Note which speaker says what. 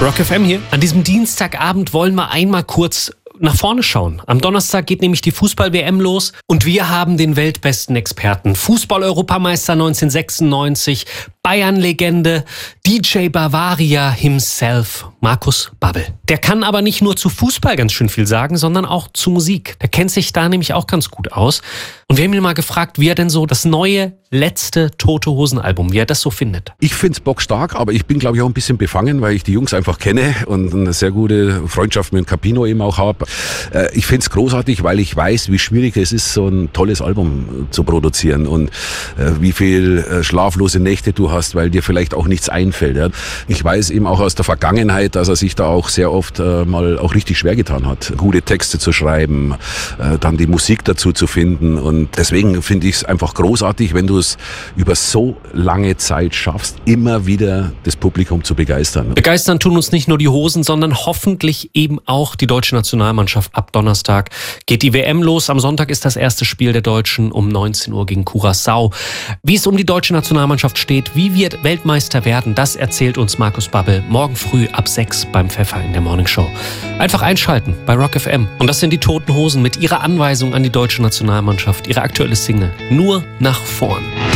Speaker 1: Rock FM hier. An diesem Dienstagabend wollen wir einmal kurz nach vorne schauen. Am Donnerstag geht nämlich die Fußball-WM los und wir haben den weltbesten Experten. Fußball-Europameister 1996, Bayern-Legende, DJ Bavaria himself, Markus Babbel. Der kann aber nicht nur zu Fußball ganz schön viel sagen, sondern auch zu Musik. Der kennt sich da nämlich auch ganz gut aus. Und wir haben ihn mal gefragt, wie er denn so das neue, letzte Tote Hosen-Album, wie er das so findet.
Speaker 2: Ich find's bockstark, aber ich bin, glaube ich, auch ein bisschen befangen, weil ich die Jungs einfach kenne und eine sehr gute Freundschaft mit Capino eben auch habe. Ich find's großartig, weil ich weiß, wie schwierig es ist, so ein tolles Album zu produzieren und wie viel schlaflose Nächte du hast, weil dir vielleicht auch nichts einfällt. Ja. Ich weiß eben auch aus der Vergangenheit, dass er sich da auch sehr oft mal auch richtig schwer getan hat, gute Texte zu schreiben, dann die Musik dazu zu finden. Und deswegen finde ich es einfach großartig, wenn du es über so lange Zeit schaffst, immer wieder das Publikum zu begeistern.
Speaker 1: Begeistern tun uns nicht nur die Hosen, sondern hoffentlich eben auch die deutsche Nationalmannschaft. Ab Donnerstag geht die WM los. Am Sonntag ist das erste Spiel der Deutschen um 19 Uhr gegen Curaçao. Wie es um die deutsche Nationalmannschaft steht, wie wir Weltmeister werden, das erzählt uns Markus Babbel morgen früh ab 6 beim Pfeffer in der Morningshow. Einfach einschalten bei Rock FM. Und das sind die Toten Hosen mit ihrer Anweisung an die deutsche Nationalmannschaft, ihre aktuelle Single Nur nach vorn.